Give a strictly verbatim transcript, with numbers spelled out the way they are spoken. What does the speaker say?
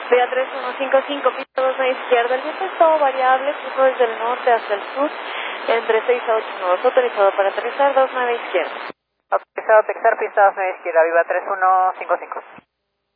Vía tres uno cinco cinco, pista dos nueve izquierda. El viento es todo variable, flujo desde el norte hacia el sur, entre seis a ocho nudos. Autorizado para aterrizar dos nueve izquierda. Autorizado a aterrizar, pista dos nueve izquierda, viva tres uno cinco cinco.